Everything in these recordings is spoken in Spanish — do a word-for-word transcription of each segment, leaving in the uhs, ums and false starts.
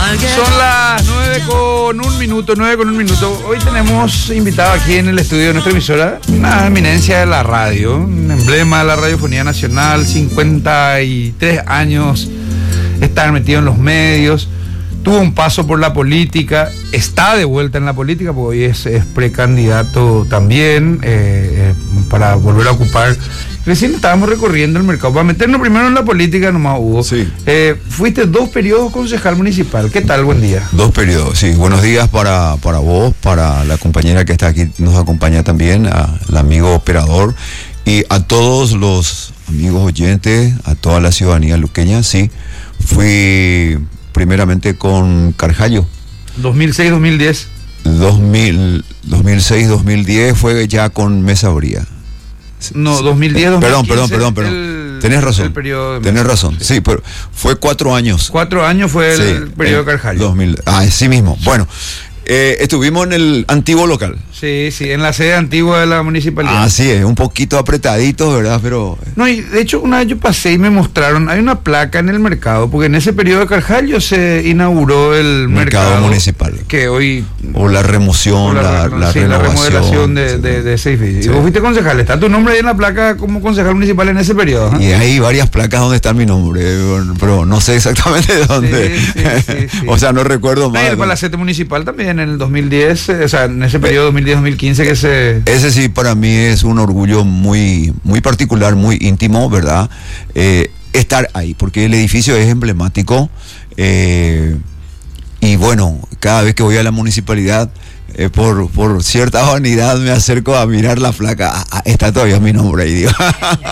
Son las nueve con un minuto, nueve con un minuto. Hoy tenemos invitado aquí en el estudio de nuestra emisora una eminencia de la radio, un emblema de la radiofonía nacional, cincuenta y tres años, estar metido en los medios, tuvo un paso por la política, está de vuelta en la política, porque hoy es, es precandidato también eh, eh, para volver a ocupar. Recién estábamos recorriendo el mercado. Para meternos primero en la política nomás, Hugo. Sí. Eh, fuiste dos periodos concejal municipal. ¿Qué tal? Buen día. Dos periodos, sí. Buenos días para, para vos, para la compañera que está aquí, nos acompaña también, al amigo operador, y a todos los amigos oyentes, a toda la ciudadanía luqueña. Sí, fui primeramente con Carjallo. dos mil seis, dos mil diez. dos mil, dos mil seis, dos mil diez fue ya con Mesa Bría. No, dos mil diez, dos mil quince. Perdón, perdón, perdón, perdón. El, tenés razón. El periodo de tenés razón. Sí. sí, pero fue cuatro años. Cuatro años fue el sí, periodo de Carjallo. dos mil, ah, sí mismo. Bueno, eh, estuvimos en el antiguo local. Sí, sí, en la sede antigua de la municipalidad. Así es, un poquito apretadito, ¿verdad? Pero... No, y de hecho una vez yo pasé y me mostraron, hay una placa en el mercado, porque en ese periodo de Carjallo se inauguró el mercado, mercado municipal. Que hoy... O la remoción, o la, la, la, sí, renovación. La remodelación de, sí. de, de ese edificio. Sí. Y vos fuiste concejal, ¿está tu nombre ahí en la placa como concejal municipal en ese periodo? ¿eh? Y hay varias placas donde está mi nombre, pero no sé exactamente de dónde. Sí, sí, sí, sí. O sea, no recuerdo más. El palacete municipal también en el dos mil diez, o sea, en ese periodo dos mil diez, dos mil quince que se... Ese sí para mí es un orgullo muy, muy particular, muy íntimo, ¿verdad? Eh, estar ahí, porque el edificio es emblemático eh, y bueno, cada vez que voy a la municipalidad, eh, por, por cierta vanidad me acerco a mirar la placa. Ah, ah, está todavía mi nombre ahí, digo.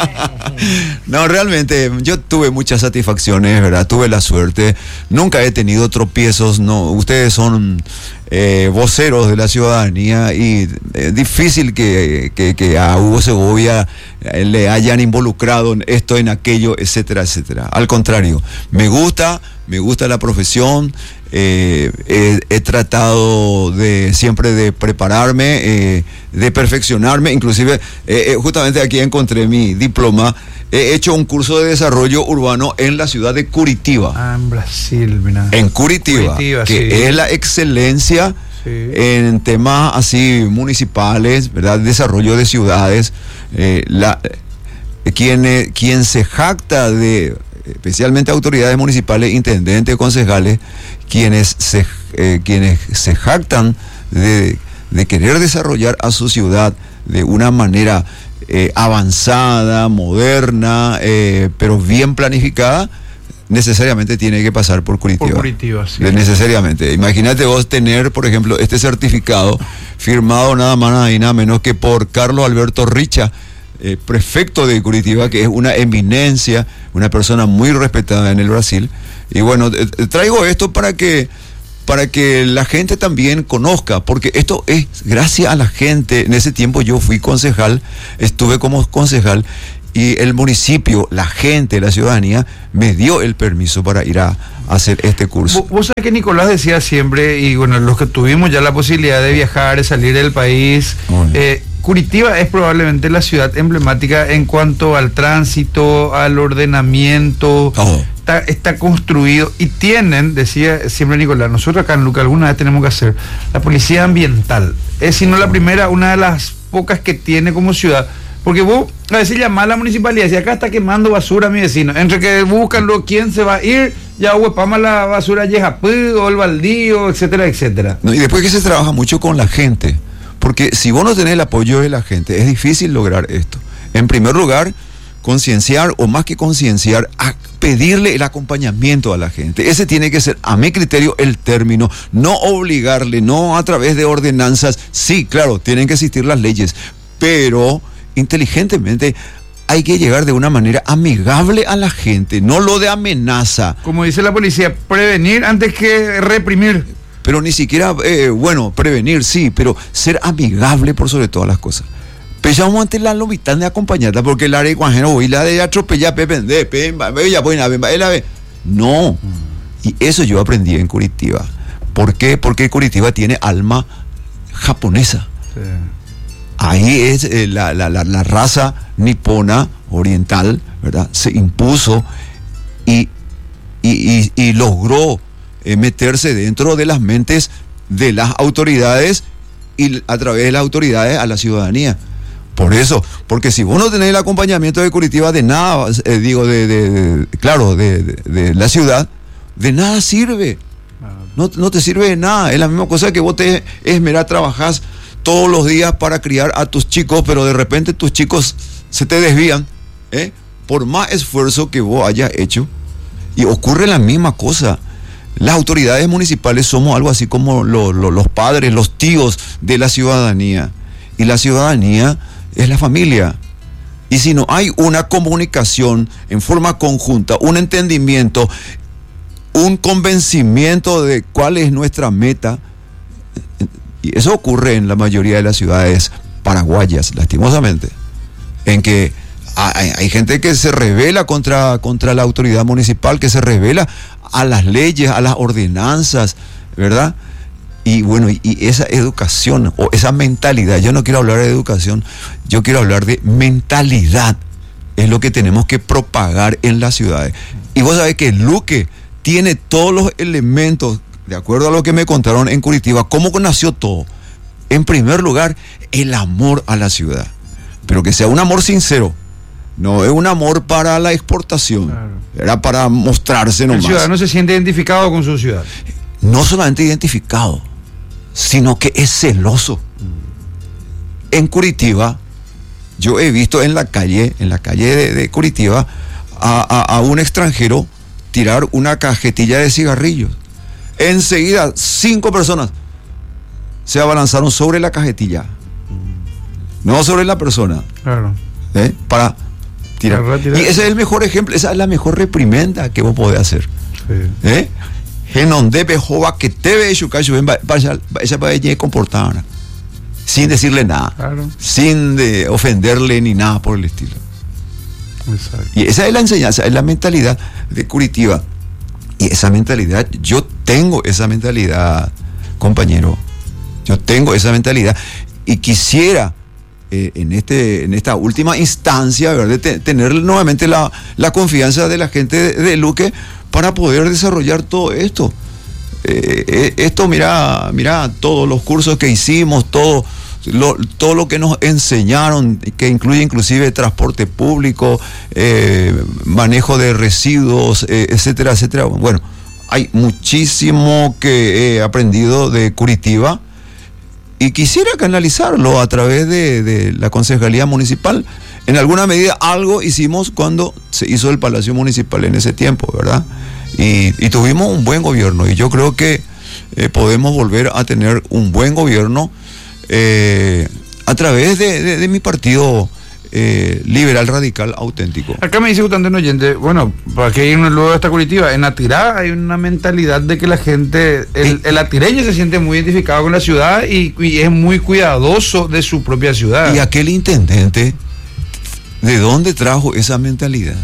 No, realmente yo tuve muchas satisfacciones, ¿verdad? Tuve la suerte, nunca he tenido tropiezos, no, ustedes son eh, voceros de la ciudadanía y es difícil que, que, que a Hugo Segovia eh, le hayan involucrado en esto, en aquello, etcétera, etcétera. Al contrario, me gusta, me gusta la profesión. Eh, eh, he tratado de siempre de prepararme, eh, de perfeccionarme, inclusive eh, eh, justamente aquí encontré mi diploma. He hecho un curso de desarrollo urbano en la ciudad de Curitiba. Ah, en Brasil, mira. En Curitiba, Curitiba que sí. es la excelencia sí. en temas así municipales, ¿verdad? Desarrollo de ciudades. Eh, la, eh, quien, eh, quien se jacta de, especialmente autoridades municipales, intendentes, concejales, quienes se, eh, quienes se jactan de, de querer desarrollar a su ciudad de una manera eh, avanzada, moderna, eh, pero bien planificada, necesariamente tiene que pasar por Curitiba. Por Curitiba, sí. De necesariamente. Imagínate vos tener, por ejemplo, este certificado firmado nada más y nada menos que por Carlos Alberto Richa, eh, prefecto de Curitiba, que es una eminencia, una persona muy respetada en el Brasil. Y bueno, eh, traigo esto para que para que la gente también conozca, porque esto es gracias a la gente. En ese tiempo yo fui concejal, estuve como concejal, y el municipio, la gente, la ciudadanía, me dio el permiso para ir a, a hacer este curso. Vos sabés que Nicolás decía siempre, y bueno, los que tuvimos ya la posibilidad de viajar, de salir del país, bueno. eh, Curitiba es probablemente la ciudad emblemática en cuanto al tránsito, al ordenamiento, oh. está, está construido y tienen, decía siempre Nicolás, nosotros acá en Luca alguna vez tenemos que hacer la policía ambiental, es si no la primera, una de las pocas que tiene como ciudad. Porque vos a veces llamás a la municipalidad y decís, acá está quemando basura mi vecino. Entre que buscan lo, quién se va a ir, ya huepama la basura Yejapú o el baldío, etcétera, etcétera. No, y después que se trabaja mucho con la gente. Porque si vos no tenés el apoyo de la gente, es difícil lograr esto. En primer lugar, concienciar, o más que concienciar, a pedirle el acompañamiento a la gente. Ese tiene que ser, a mi criterio, el término. No obligarle, no a través de ordenanzas. Sí, claro, tienen que existir las leyes, pero inteligentemente hay que llegar de una manera amigable a la gente, no lo de amenaza. Como dice la policía, prevenir antes que reprimir. Pero ni siquiera, eh, bueno, prevenir, sí, pero ser amigable por sobre todas las cosas. Pensamos ante la lobitán de acompañarla, porque el área de Guajero hoy la de atropellar, pepe, pepe, ya buena, no. Y eso yo aprendí en Curitiba. ¿Por qué? Porque Curitiba tiene alma japonesa. Sí. Ahí es eh, la, la, la, la raza nipona oriental, ¿verdad? Se impuso y, y, y, y logró eh, meterse dentro de las mentes de las autoridades y a través de las autoridades a la ciudadanía. Por eso, porque si vos no tenés el acompañamiento de Curitiba, de nada, eh, digo, de, de, de claro, de, de, de la ciudad, de nada sirve. No, no te sirve de nada. Es la misma cosa que vos te esmerás, trabajás todos los días para criar a tus chicos, pero de repente tus chicos se te desvían, ¿eh? Por más esfuerzo que vos hayas hecho, y ocurre la misma cosa. Las autoridades municipales somos algo así como lo, lo, los padres, los tíos de la ciudadanía, y la ciudadanía es la familia. Y si no hay una comunicación en forma conjunta, un entendimiento, un convencimiento de cuál es nuestra meta, y eso ocurre en la mayoría de las ciudades paraguayas, lastimosamente, en que hay, hay gente que se rebela contra, contra la autoridad municipal, que se rebela a las leyes, a las ordenanzas, ¿verdad? Y bueno, y, y esa educación o esa mentalidad, yo no quiero hablar de educación, yo quiero hablar de mentalidad, es lo que tenemos que propagar en las ciudades. Y vos sabés que Luque tiene todos los elementos, de acuerdo a lo que me contaron en Curitiba. ¿Cómo nació todo? En primer lugar, el amor a la ciudad, pero que sea un amor sincero. No es un amor para la exportación, claro. Era para mostrarse nomás. El ciudadano se siente identificado con su ciudad. No solamente identificado, sino que es celoso. Mm. En Curitiba, yo he visto en la calle, en la calle de, de Curitiba, a, a, a un extranjero tirar una cajetilla de cigarrillos. Enseguida, cinco personas se abalanzaron sobre la cajetilla, mm. no sobre la persona. Claro. ¿Eh? Para tirar. Y ese es el mejor ejemplo, esa es la mejor reprimenda que vos podés hacer. Sí. ¿Eh? Que te ve ella para comportar sin decirle nada, claro. Sin de ofenderle ni nada por el estilo. Exacto. Y esa es la enseñanza, es la mentalidad de Curitiba. Y esa mentalidad, yo tengo esa mentalidad, compañero. Yo tengo esa mentalidad y quisiera Eh, en este en esta última instancia, ¿verdad?, de tener nuevamente la, la confianza de la gente de, de Luque para poder desarrollar todo esto. Eh, eh, esto, mira, mira, todos los cursos que hicimos, todo lo, todo lo que nos enseñaron, que incluye inclusive transporte público, eh, manejo de residuos, eh, etcétera, etcétera. Bueno, hay muchísimo que he aprendido de Curitiba. Y quisiera canalizarlo a través de, de la Concejalía Municipal. En alguna medida algo hicimos cuando se hizo el Palacio Municipal en ese tiempo, ¿verdad? Y, y tuvimos un buen gobierno. Y yo creo que eh, podemos volver a tener un buen gobierno eh, a través de, de, de mi partido eh, liberal, radical, auténtico. Acá me dice justamente un oyente, bueno, para que ir luego a esta Curitiba, en Atirá hay una mentalidad de que la gente, el, el atireño se siente muy identificado con la ciudad y, y es muy cuidadoso de su propia ciudad. Y aquel intendente, ¿de dónde trajo esa mentalidad?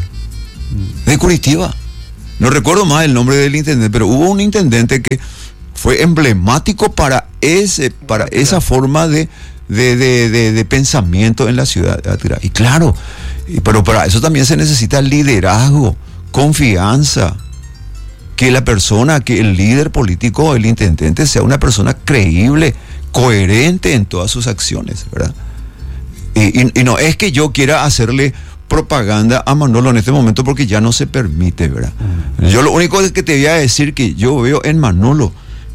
De Curitiba. No recuerdo más el nombre del intendente, pero hubo un intendente que fue emblemático para ese, para esa forma de De, de, de, de pensamiento en la ciudad de Atirá. Y claro, y, pero para eso también se necesita liderazgo, confianza, que la persona, que el líder político, el intendente, sea una persona creíble, coherente en todas sus acciones, ¿verdad? Y, y, y no es que yo quiera hacerle propaganda a Manolo en este momento, porque ya no se permite, ¿verdad? Uh-huh. Yo lo único que te voy a decir que yo veo en Manolo,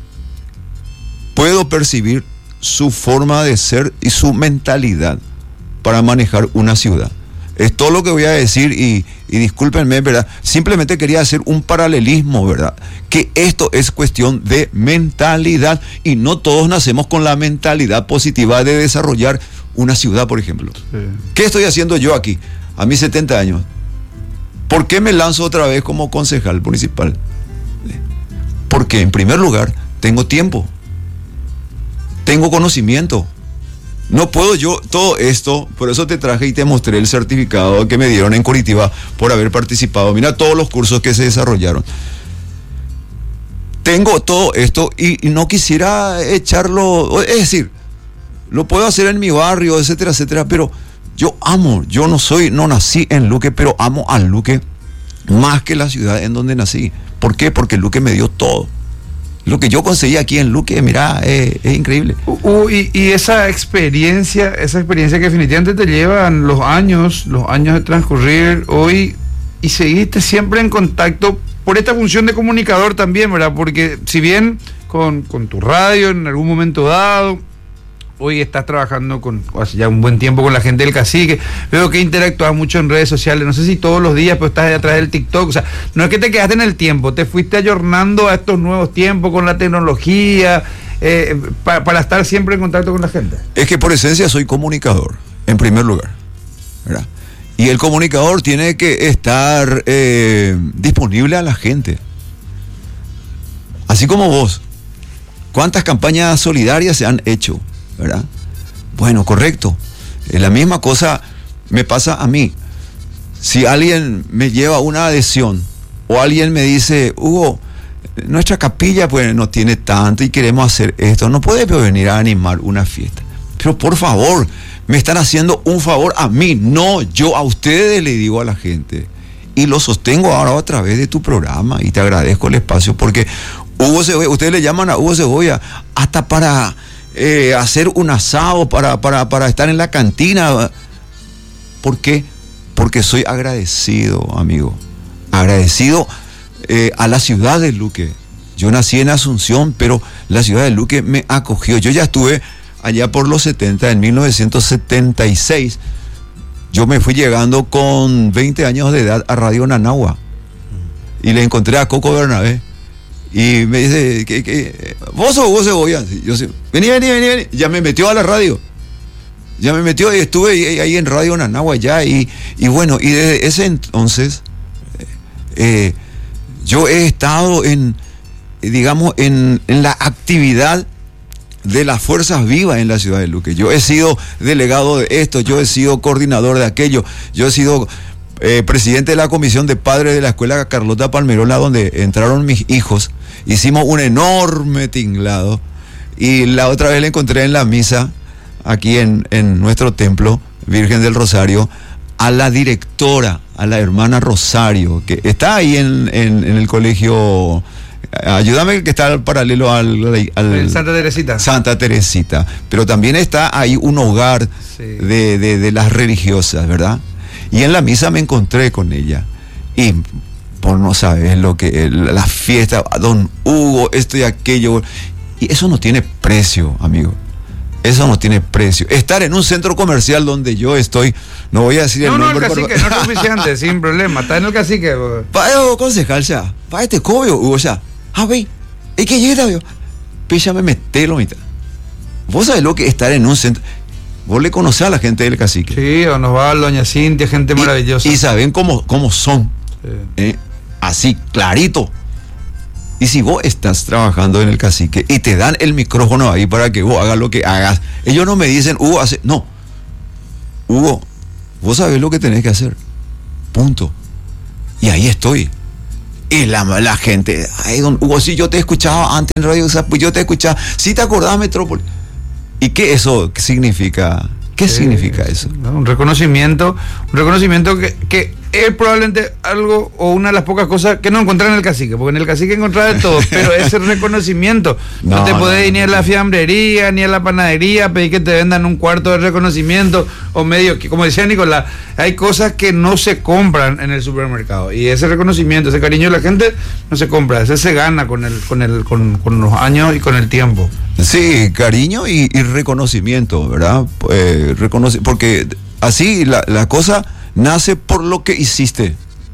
puedo percibir su forma de ser y su mentalidad para manejar una ciudad. Es todo lo que voy a decir y, y discúlpenme, ¿verdad? Simplemente quería hacer un paralelismo, ¿verdad? Que esto es cuestión de mentalidad y no todos nacemos con la mentalidad positiva de desarrollar una ciudad, por ejemplo. Sí. ¿Qué estoy haciendo yo aquí a mis setenta años? ¿Por qué me lanzo otra vez como concejal municipal? Porque en primer lugar tengo tiempo. Tengo conocimiento. No puedo yo todo esto, por eso te traje y te mostré el certificado que me dieron en Curitiba por haber participado. Mira todos los cursos que se desarrollaron. Tengo todo esto y, y no quisiera echarlo, es decir, lo puedo hacer en mi barrio, etcétera, etcétera, pero yo amo, yo no soy, no nací en Luque, pero amo a Luque más que la ciudad en donde nací. ¿Por qué? Porque Luque me dio todo. Lo que yo conseguí aquí en Luque, mira, eh, es increíble. Uh, y, y esa experiencia, esa experiencia que definitivamente te llevan los años, los años de transcurrir hoy, y seguiste siempre en contacto por esta función de comunicador también, ¿verdad? Porque si bien con, con tu radio en algún momento dado, hoy estás trabajando con hace ya un buen tiempo con la gente del Cacique, veo que interactúas mucho en redes sociales, no sé si todos los días, pero estás ahí atrás del TikTok, o sea, no es que te quedaste en el tiempo, te fuiste ayornando a estos nuevos tiempos con la tecnología, eh, pa, para estar siempre en contacto con la gente. Es que por esencia soy comunicador, en primer lugar, ¿verdad? Y el comunicador tiene que estar eh, disponible a la gente. Así como vos, ¿cuántas campañas solidarias se han hecho? ¿Verdad? Bueno, correcto. Eh, la misma cosa me pasa a mí. Si alguien me lleva una adhesión o alguien me dice, Hugo, nuestra capilla pues no tiene tanto y queremos hacer esto, no puede venir a animar una fiesta. Pero por favor, me están haciendo un favor a mí, no yo a ustedes, le digo a la gente. Y lo sostengo ahora a través de tu programa y te agradezco el espacio porque Hugo Cebolla, ustedes le llaman a Hugo Cebolla hasta para eh, hacer un asado, para, para, para estar en la cantina. ¿Por qué? Porque soy agradecido, amigo. Agradecido eh, a la ciudad de Luque. Yo nací en Asunción, pero la ciudad de Luque me acogió. Yo ya estuve allá por los setenta, en mil novecientos setenta y seis. Yo me fui llegando con veinte años de edad a Radio Nanagua. Y le encontré a Coco Bernabé. Y me dice, ¿qué, qué? ¿Vos o vos Cebolla? Yo sé, vení, vení, vení, vení. Ya me metió a la radio. Ya me metió y estuve ahí, ahí en Radio Nanagua ya. Y, y bueno, y desde ese entonces, eh, yo he estado en, digamos, en, en la actividad de las fuerzas vivas en la ciudad de Luque. Yo he sido delegado de esto, yo he sido coordinador de aquello, yo he sido eh, presidente de la comisión de padres de la escuela Carlota Palmerola, donde entraron mis hijos. Hicimos un enorme tinglado y la otra vez le encontré en la misa aquí en, en nuestro templo Virgen del Rosario a la directora, a la hermana Rosario, que está ahí en, en, en el colegio. Ayúdame, que está al paralelo al, al Santa Teresita. Santa Teresita. Pero también está ahí un hogar sí. de, de, de las religiosas, ¿verdad? Y en la misa me encontré con ella. Y por no saber lo que la fiesta, don Hugo, esto y aquello. Y eso no tiene precio, amigo. Eso no tiene precio. Estar en un centro comercial donde yo estoy, no voy a decir no, el no, nombre. No, el Cacique, no es suficiente, sin problema. Está en el Cacique. Para concejal, ya. Para este cobio, Hugo, ya. Ah, ve, es que llega, yo. Pilla me meté lo mitad. Vos sabés lo que es estar en un centro. Vos le conocés a la gente del Cacique. Sí, don Osvaldo, doña Cintia, gente y, maravillosa. Y saben cómo, cómo son. Sí. Eh, así, clarito. Y si vos estás trabajando en el Cacique y te dan el micrófono ahí para que vos hagas lo que hagas, ellos no me dicen, Hugo, hace. No. Hugo, vos sabés lo que tenés que hacer. Punto. Y ahí estoy. Y la, la gente, ay, don Hugo, sí, yo te escuchaba antes en Radio, pues yo te escuchaba, sí te acordabas, Metrópoli. ¿Y qué eso qué significa? ¿Qué sí, significa eso? ¿No? Un reconocimiento, un reconocimiento que, que es probablemente algo o una de las pocas cosas que no encontrás en el Cacique, porque en el Cacique encontrás de todo, pero ese reconocimiento, no, no te podés no, ir ni a la fiambrería, ni a la panadería, pedir que te vendan un cuarto de reconocimiento, o medio, como decía Nicolás, hay cosas que no se compran en el supermercado, y ese reconocimiento, ese cariño de la gente no se compra, ese se gana con el, con el, con, con los años y con el tiempo. Sí, cariño y, y reconocimiento, ¿verdad? Eh, reconoce, porque así la, la cosa nace por lo que hiciste.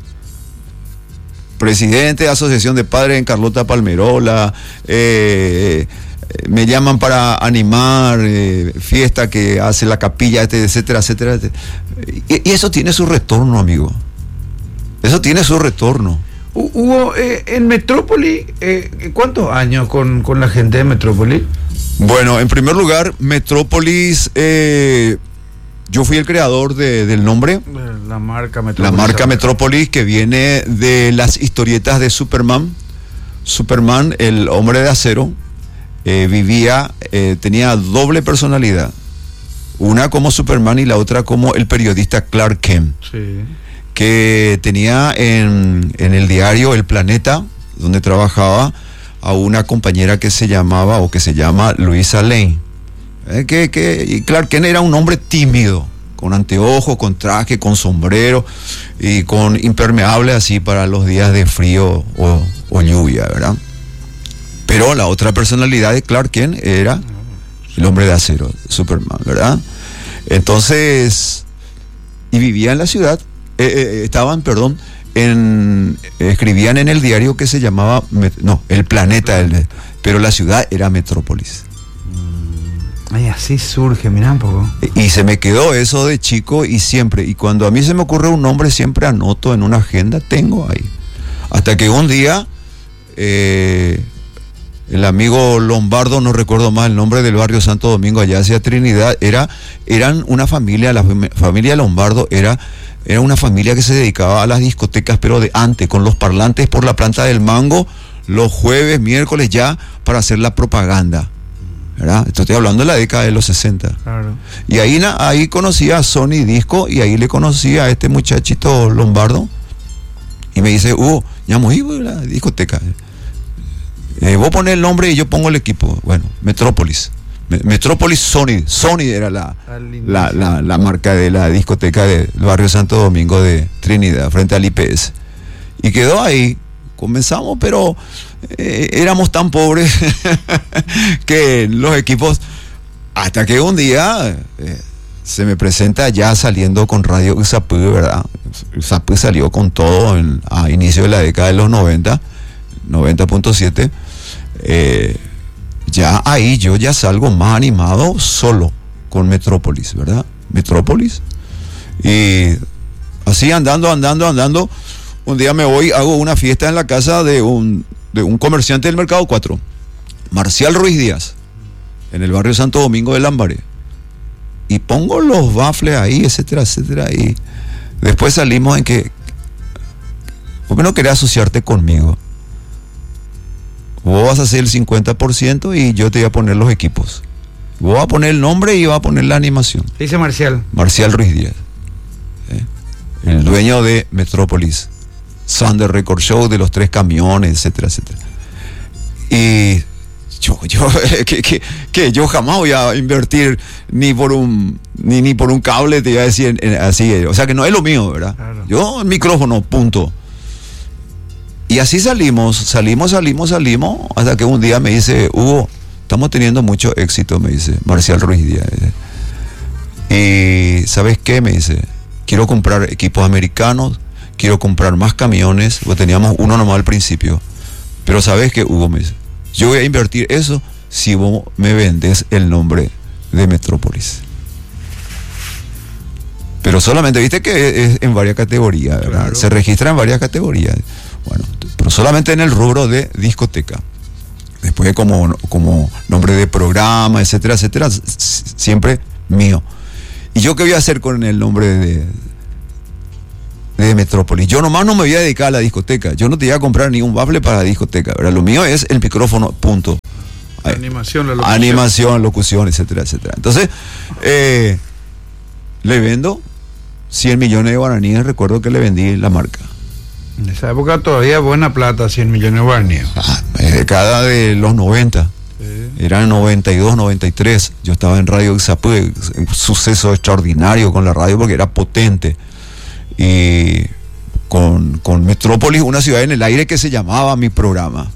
Presidente de Asociación de Padres en Carlota Palmerola, eh, me llaman para animar eh, fiesta que hace la capilla, etcétera, etcétera, etcétera. Y, y eso tiene su retorno, amigo. Eso tiene su retorno. Hugo, eh, en Metrópoli, eh, ¿cuántos años con, con la gente de Metrópoli? Bueno, en primer lugar, Metrópolis, eh, yo fui el creador de, del nombre. La marca Metrópolis. La marca Metrópolis, que viene de las historietas de Superman. Superman, el hombre de acero, eh, vivía, eh, tenía doble personalidad. Una como Superman y la otra como el periodista Clark Kent. Sí. Que tenía en, en el diario El Planeta, donde trabajaba, a una compañera que se llamaba o que se llama Luisa Lane. Eh, que, que, y Clark Kent era un hombre tímido, con anteojos, con traje, con sombrero y con impermeable así para los días de frío o, o lluvia, ¿verdad? Pero la otra personalidad de Clark Kent era el hombre de acero, Superman, ¿verdad? Entonces, y vivía en la ciudad, eh, eh, estaban, perdón, en, escribían en el diario que se llamaba, no, El Planeta, el, pero la ciudad era Metrópolis. Ay, así surge, mirá un poco. Y, y se me quedó eso de chico y siempre, y cuando a mí se me ocurre un nombre, siempre anoto en una agenda, tengo ahí. Hasta que un día, eh, el amigo Lombardo, no recuerdo más el nombre del barrio Santo Domingo, allá hacia Trinidad, era, eran una familia, la familia Lombardo era, era una familia que se dedicaba a las discotecas, pero de antes, con los parlantes por la planta del Mango, los jueves, miércoles ya, para hacer la propaganda, ¿verdad? Esto estoy hablando de la década de los sesenta. Claro. Y ahí, ahí conocí a Sony Disco, y ahí le conocí a este muchachito Lombardo, y me dice, Hugo, ya muy la discoteca. Eh, vos pones el nombre y yo pongo el equipo. Bueno, Metrópolis. Metrópolis Sony. Sony era la, la, la, la marca de la discoteca del barrio Santo Domingo de Trinidad, frente al I P S. Y quedó ahí. Comenzamos, pero eh, éramos tan pobres que los equipos, hasta que un día eh, se me presenta ya saliendo con Radio Usapú, ¿verdad? Usapú salió con todo en, a inicio de la década de los noventa, noventa punto siete. Eh, ya ahí yo ya salgo más animado solo con Metrópolis, ¿verdad? Metrópolis. Y así andando, andando, andando, un día me voy, hago una fiesta en la casa de un, de un comerciante del Mercado cuatro, Marcial Ruiz Díaz, en el barrio Santo Domingo de Lambaré. Y pongo los baffles ahí, etcétera, etcétera. Y después salimos en que, ¿por qué no querés asociarte conmigo? Vos vas a hacer el cincuenta por ciento y yo te voy a poner los equipos. Vos vas a poner el nombre y vas a poner la animación. Dice Marcial. Marcial Ruiz Díaz, ¿eh? El dueño de Metrópolis, Thunder Record Show, de los tres camiones, etcétera, etcétera. Y yo, yo, que, que, que yo jamás voy a invertir ni por un, ni, ni por un cable, te iba a decir en, en, así, o sea que no es lo mío, ¿verdad? Claro. Yo, el micrófono, punto. Y así salimos, salimos, salimos, salimos, hasta que un día me dice, Hugo, estamos teniendo mucho éxito, me dice Marcial Ruiz Díaz. Y ¿sabes qué? Me dice, quiero comprar equipos americanos, quiero comprar más camiones, pues teníamos uno nomás al principio. Pero ¿sabes qué, Hugo? Me dice, yo voy a invertir eso si vos me vendes el nombre de Metrópolis. Pero solamente, viste que es en varias categorías, ¿verdad? Claro. Se registra en varias categorías. Bueno, pero solamente en el rubro de discoteca. Después como, como nombre de programa, etcétera, etcétera, siempre mío. ¿Y yo qué voy a hacer con el nombre de, de Metrópolis? Yo nomás no me voy a dedicar a la discoteca. Yo no te voy a comprar ni un bafle para la discoteca, ¿verdad? Lo mío es el micrófono, punto. La animación, la locución. Animación, locución, etcétera, etcétera. Entonces, eh, le vendo cien millones de guaraníes, recuerdo que le vendí la marca. En esa época todavía buena plata, cien millones de guaraníes. Ah, es década de los noventa. Sí. Era noventa y dos, noventa y tres. Yo estaba en Radio Ixapú, un suceso extraordinario con la radio porque era potente. Y con, con Metrópolis, una ciudad en el aire que se llamaba mi programa.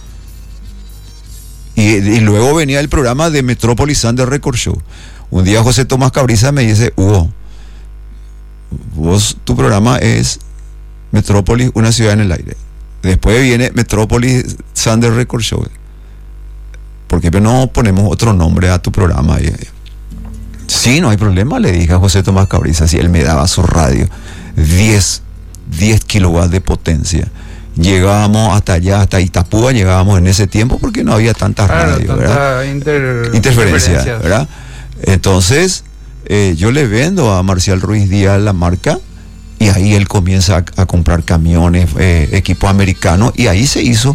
Y, y luego venía el programa de Metrópolis Thunder Record Show. Un día José Tomás Cabriza me dice, Hugo, vos, tu programa es Metrópolis, una ciudad en el aire. Después viene Metrópolis Thunder Record Show. ¿Por qué no ponemos otro nombre a tu programa? Y, sí, no hay problema, le dije a José Tomás Cabriza. Si él me daba su radio, diez kilowatts de potencia. Llegábamos hasta allá, hasta Itapúa llegábamos en ese tiempo porque no había tantas claro, radios, tanta ¿verdad? Inter... Interferencia, ¿verdad? Entonces, eh, yo le vendo a Marcial Ruiz Díaz la marca. Y ahí él comienza a, a comprar camiones, eh, equipos americanos, y ahí se hizo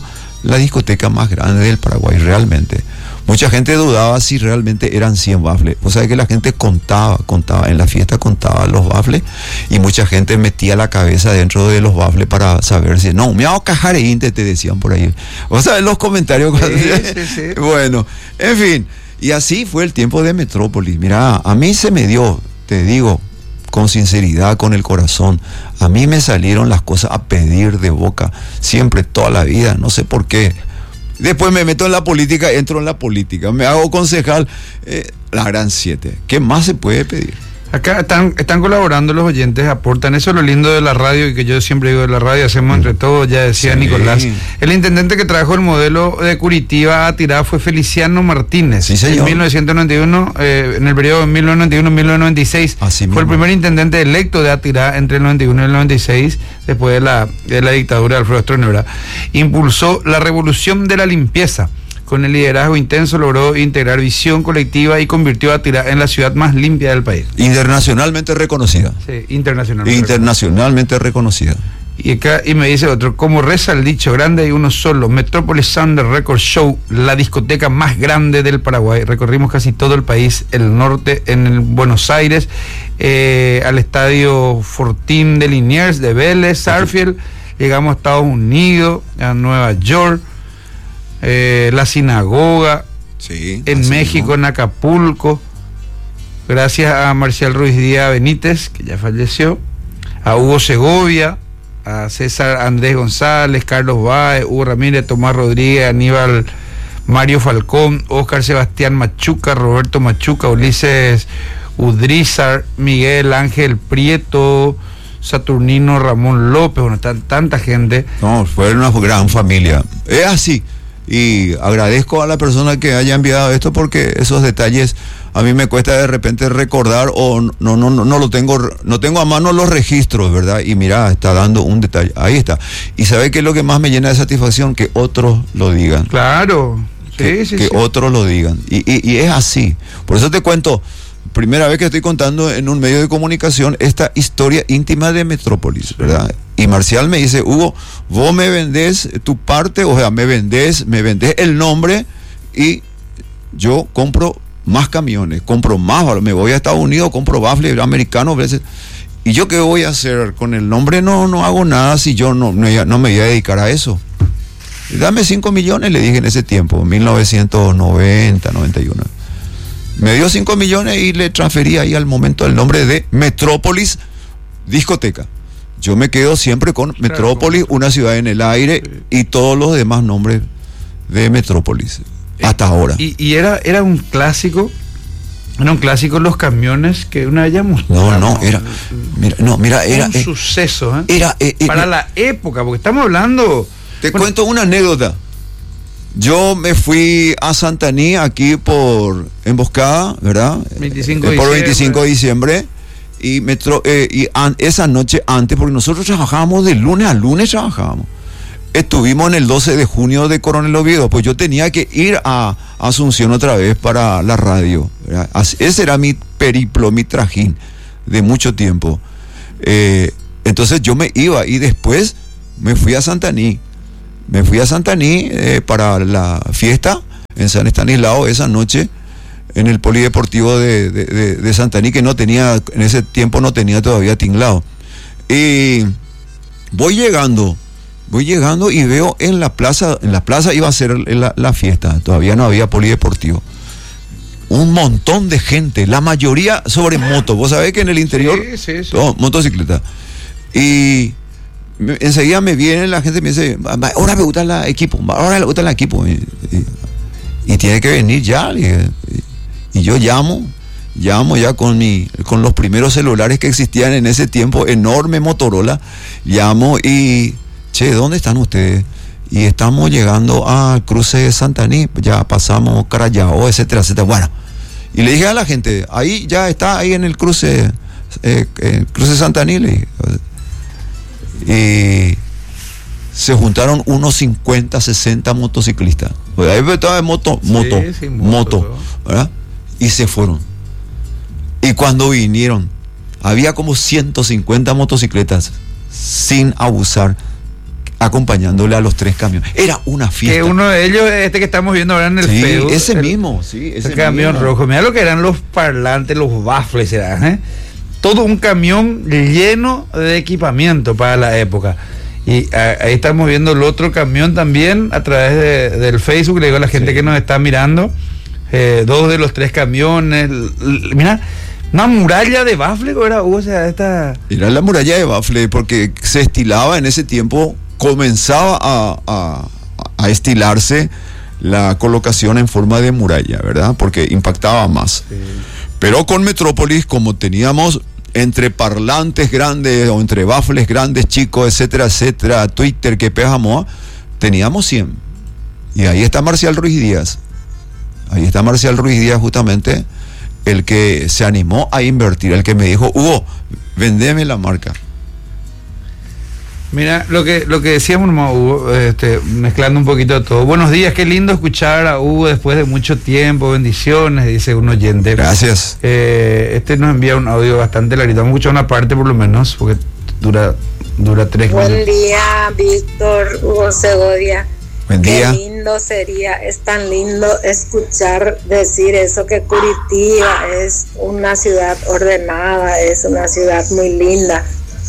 la discoteca más grande del Paraguay, realmente. Mucha gente dudaba si realmente eran cien bafles. O sea que la gente contaba, contaba, en la fiesta contaba los bafles y mucha gente metía la cabeza dentro de los bafles para saber si, no, me hago cajar e te decían por ahí. O sea, en los comentarios. Sí, sí, sí. Bueno, en fin, y así fue el tiempo de Metrópolis. Mira, a mí se me dio, te digo, con sinceridad, con el corazón, a mí me salieron las cosas a pedir de boca, siempre, toda la vida, no sé por qué. Después me meto en la política, entro en la política, me hago concejal, eh, la gran siete. ¿Qué más se puede pedir? Acá están, están colaborando los oyentes, aportan. Eso es lo lindo de la radio y que yo siempre digo de la radio, hacemos entre todos, ya decía sí. Nicolás. El intendente que trajo el modelo de Curitiba a Tirá fue Feliciano Martínez. Sí, señor. En mil novecientos noventa y uno, eh, en el periodo de mil novecientos noventa y uno a mil novecientos noventa y seis, Así fue mismo. el primer intendente electo de Atirá entre el noventa y uno y el noventa y seis, después de la, de la dictadura de Alfredo Stroessner. Impulsó la revolución de la limpieza. Con el liderazgo intenso logró integrar visión colectiva y convirtió a Tirá en la ciudad más limpia del país. Internacionalmente reconocida. Sí, internacionalmente. Internacionalmente reconocida. Y acá, y me dice otro, como reza el dicho, grande hay uno solo, Metropolis Sound Record Show, la discoteca más grande del Paraguay. Recorrimos casi todo el país, el norte, en el Buenos Aires, eh, al estadio Fortín de Liniers, de Vélez, Sarfield, llegamos a Estados Unidos, a Nueva York, Eh, la sinagoga, sí, en México, mismo. En Acapulco, gracias a Marcial Ruiz Díaz Benítez, que ya falleció, a Hugo Segovia, a César Andrés González, Carlos Báez, Hugo Ramírez, Tomás Rodríguez, Aníbal Mario Falcón, Óscar Sebastián Machuca, Roberto Machuca, Ulises Udrízar, Miguel Ángel Prieto, Saturnino Ramón López, bueno, tan, tanta gente. No, fue una gran familia. Es así. Y agradezco a la persona que haya enviado esto porque esos detalles a mí me cuesta de repente recordar o no no no, no lo tengo no tengo a mano los registros, ¿verdad? Y mira, está dando un detalle, ahí está. Y ¿sabe qué es lo que más me llena de satisfacción? Que otros lo digan. Claro, sí, que, sí, que sí. otros lo digan. Y, y, y es así. Por eso te cuento, primera vez que estoy contando en un medio de comunicación esta historia íntima de Metrópolis, ¿verdad? Sí. Y Marcial me dice, Hugo, vos me vendés tu parte, o sea, me vendés, me vendés el nombre y yo compro más camiones, compro más, me voy a Estados Unidos, compro bafles americanos, veces. ¿Y yo qué voy a hacer con el nombre? No, no hago nada si yo no, no, no me voy a dedicar a eso. Dame cinco millones, le dije en ese tiempo, mil novecientos noventa, noventa y uno. Me dio cinco millones y le transferí ahí al momento el nombre de Metrópolis Discoteca. Yo me quedo siempre con claro, Metrópolis, una ciudad en el aire, sí. Y todos los demás nombres de Metrópolis, eh, hasta ahora. Y, y era, era un clásico, era un clásico los camiones que una vez ya mostramos. No, no, era, mira, no, mira, era... un eh, suceso, ¿eh? Era... Eh, eh, Para eh, la época, porque estamos hablando... Te bueno, cuento una anécdota. Yo me fui a Santaní, aquí por Emboscada, ¿verdad? veinticinco eh, por veinticinco de diciembre. Y, metro, eh, y an, esa noche antes, porque nosotros trabajábamos de lunes a lunes, trabajábamos. Estuvimos en el doce de junio de Coronel Oviedo, pues yo tenía que ir a Asunción otra vez para la radio, ¿verdad? Ese era mi periplo, mi trajín de mucho tiempo. Eh, entonces yo me iba y después me fui a Santaní. Me fui a Santaní eh, para la fiesta en San Estanislao esa noche, en el polideportivo de, de, de, de Santaní, que no tenía, en ese tiempo no tenía todavía tinglado. Y voy llegando, voy llegando y veo en la plaza, en la plaza iba a ser la, la fiesta, todavía no había polideportivo. Un montón de gente, la mayoría sobre moto. Vos sabés que en el interior, sí, sí, sí. Todo, motocicleta. Y me, enseguida me viene la gente y me dice, ahora me gusta el equipo, ahora me gusta el equipo. Y, y, y tiene que venir ya. Y, y yo llamo, llamo ya con mi, con los primeros celulares que existían en ese tiempo, enorme Motorola, llamo y, che, ¿dónde están ustedes? Y estamos llegando al cruce de Santaní, ya pasamos Carayao, etcétera, etcétera. Bueno, y le dije a la gente, ahí ya está, ahí en el cruce, eh, el cruce de Santaní, le dije. Y se juntaron unos cincuenta, sesenta motociclistas. Pues ahí estaba moto, moto, sí, sí, moto, moto, ¿verdad? Y se fueron. Y cuando vinieron, había como ciento cincuenta motocicletas, sin abusar, acompañándole a los tres camiones. Era una fiesta. Que uno de ellos es este que estamos viendo ahora en el sí, Facebook. ese el, mismo, sí, ese el camión mismo. rojo. Mira lo que eran los parlantes, los baffles, ¿eh? Todo un camión lleno de equipamiento para la época. Y a, ahí estamos viendo el otro camión también a través de, del Facebook. Le digo a la gente sí. que nos está mirando, eh, dos de los tres camiones. L, l, mira, una muralla de bafle, ¿verdad? O sea, esta... Era la muralla de bafle porque se estilaba en ese tiempo, comenzaba a, a, a estilarse la colocación en forma de muralla, ¿verdad? Porque impactaba más. Sí. Pero con Metrópolis, como teníamos entre parlantes grandes o entre baffles grandes, chicos, etcétera, etcétera, Twitter, que pejamos, teníamos cien. Y ahí está Marcial Ruiz Díaz. Ahí está Marcial Ruiz Díaz, justamente, el que se animó a invertir, el que me dijo, Hugo, vendeme la marca. Mira, lo que lo que decíamos, Hugo, este, mezclando un poquito de todo. Buenos días, qué lindo escuchar a Hugo después de mucho tiempo, bendiciones, dice un oyente. Gracias. Eh, este nos envía un audio bastante larito, vamos a escuchar una parte por lo menos, porque dura, dura tres Buen minutos. Buen día, Víctor, Hugo Segovia. Buen día. Qué lindo sería, es tan lindo escuchar decir eso, que Curitiba es una ciudad ordenada, es una ciudad muy linda.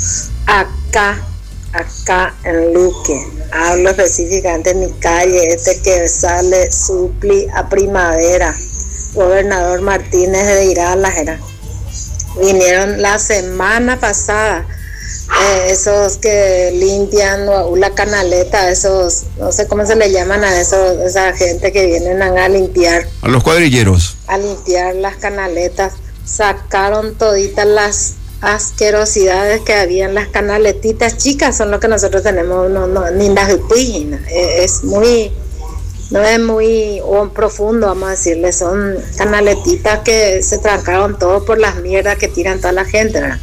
Acá, acá en Luque, hablo específicamente en mi calle, este que sale Supli a Primavera, Gobernador Martínez de Irala, vinieron la semana pasada. Eh, esos que limpian o la canaleta, esos, no sé cómo se le llaman a esos, esa gente que vienen a limpiar. A los cuadrilleros. A limpiar las canaletas. Sacaron toditas las asquerosidades que había en las canaletitas chicas, son lo que nosotros tenemos, no, no, ni las piscinas. Eh, es muy, no es muy oh, profundo, vamos a decirle, son canaletitas que se trancaron todo por las mierdas que tiran toda la gente, ¿verdad?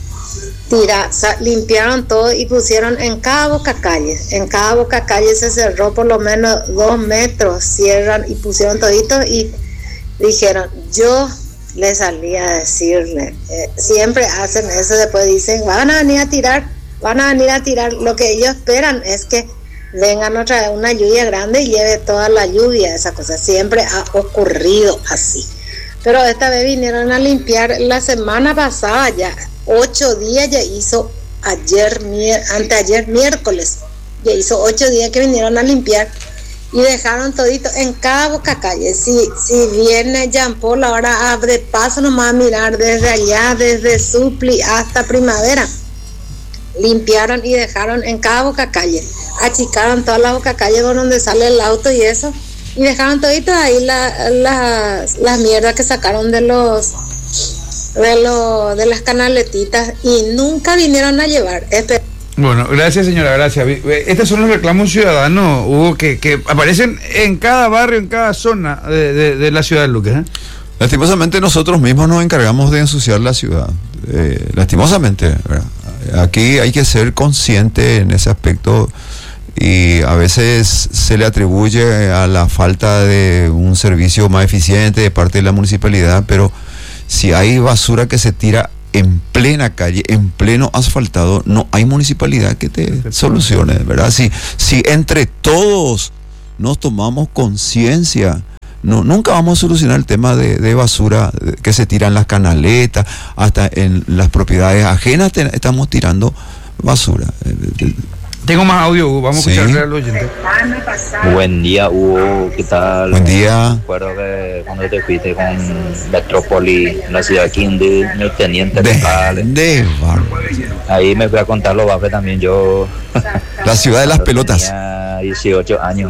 Tira, sa, limpiaron todo y pusieron en cada boca calle, en cada boca calle se cerró por lo menos dos metros, cierran y pusieron todito y dijeron, yo le salí a decirle, eh, siempre hacen eso, después dicen, van a venir a tirar, van a venir a tirar, lo que ellos esperan es que vengan otra vez una lluvia grande y lleve toda la lluvia, esa cosa, siempre ha ocurrido así, pero esta vez vinieron a limpiar la semana pasada ya, ocho días ya hizo ayer, mier, anteayer miércoles, ya hizo ocho días que vinieron a limpiar y dejaron todito en cada boca calle. Si, si viene Jean Paul ahora abre paso nomás a mirar desde allá, desde Supli hasta Primavera, limpiaron y dejaron en cada boca calle, achicaron toda la boca calle por donde sale el auto y eso, y dejaron todito ahí la, la, las mierdas que sacaron de los de lo de las canaletitas y nunca vinieron a llevar. Esper- bueno, gracias señora, gracias. Estos son los reclamos ciudadanos, Hugo, que, que aparecen en cada barrio, en cada zona de, de, de la ciudad de Luque, ¿eh? Lastimosamente nosotros mismos nos encargamos de ensuciar la ciudad, eh, lastimosamente, ¿verdad? Aquí hay que ser consciente en ese aspecto y a veces se le atribuye a la falta de un servicio más eficiente de parte de la municipalidad, pero si hay basura que se tira en plena calle, en pleno asfaltado, no hay municipalidad que te solucione, ¿verdad? Si, si entre todos nos tomamos conciencia, no, nunca vamos a solucionar el tema de, de basura que se tira en las canaletas, hasta en las propiedades ajenas te, estamos tirando basura. Tengo más audio, Hugo. Vamos a sí. escucharle al oyente. Buen día, Hugo, ¿qué tal? Buen día. Recuerdo que cuando te fuiste con Metrópolis, en la ciudad de Quindío, el teniente de, local. De Ahí me fui a contar los bafles también yo. La ciudad de las pelotas. Tenía dieciocho años.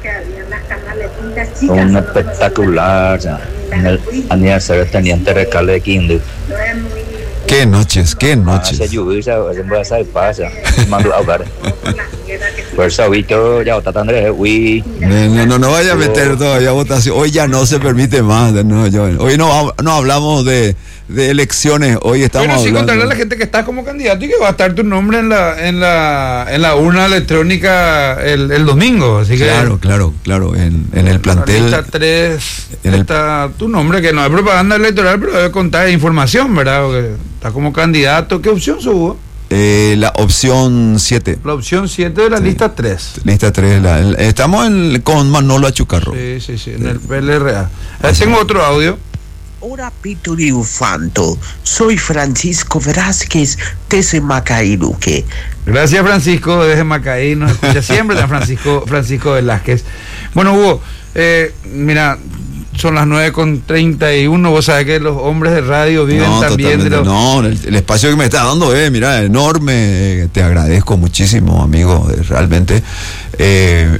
Un espectacular, ya, en el aniversario del teniente recalde de Quindío. Qué noches, qué noches. Se lluvia, se puede hacer pasa. Mando a ahogar. Por eso, Víctor, ya está tan de uy. No, no, no vaya a meter todavía votación. Hoy ya no se permite más. No, yo, hoy no, no hablamos de, de elecciones. Hoy estamos bueno, sí, hablando. contarle a la gente que estás como candidato y que va a estar tu nombre en la en la en la urna electrónica el, el domingo. Así que claro, claro, claro. En, en el plantel. Está tres. En el, está tu nombre, que no es propaganda electoral, pero debe contar información, ¿verdad? Porque está como candidato. ¿Qué opción subo? Eh, la opción siete. La opción siete de la sí. lista tres. Lista tres. La, la, estamos en, con Manolo Achucarro. Sí, sí, sí, en sí. el P L R A. A ver, tengo otro audio. Hola, Pito Infanto. Soy Francisco Velázquez desde Macaí, Luque. Gracias, Francisco, desde Macaí. Nos escucha siempre Francisco, Francisco Velázquez. Bueno, Hugo, eh, mira, son las nueve con treinta y uno. Vos sabés que los hombres de radio viven no, también de los... No, el, el espacio que me está dando, eh, mira, enorme. Eh, te agradezco muchísimo, amigo, eh, realmente. Eh,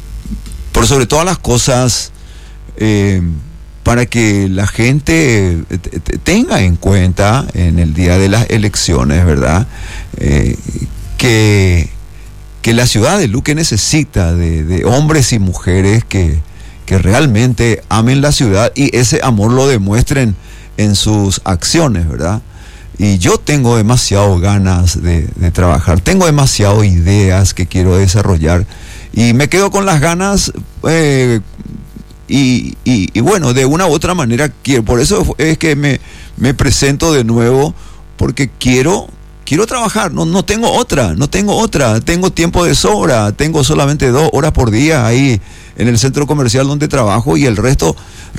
por sobre todas las cosas... Eh, para que la gente tenga en cuenta en el día de las elecciones, ¿verdad? Eh, que, que la ciudad de Luque necesita de, de hombres y mujeres que, que realmente amen la ciudad y ese amor lo demuestren en sus acciones, ¿verdad? Y yo tengo demasiado ganas de, de trabajar, tengo demasiadas ideas que quiero desarrollar y me quedo con las ganas... Eh, Y, y, y bueno, de una u otra manera quiero, por eso es que me, me presento de nuevo, porque quiero, quiero trabajar, no, no tengo otra, no tengo otra, tengo tiempo de sobra, tengo solamente dos horas por día ahí en el centro comercial donde trabajo y el resto